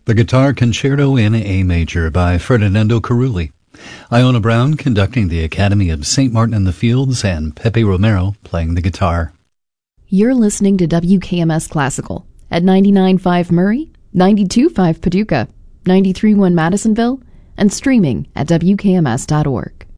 The Guitar Concerto in A Major by Ferdinando Carulli. Iona Brown conducting the Academy of St. Martin in the Fields, and Pepe Romero playing the guitar. You're listening to WKMS Classical at 99.5 Murray, 92.5 Paducah, 93.1 Madisonville, and streaming at WKMS.org.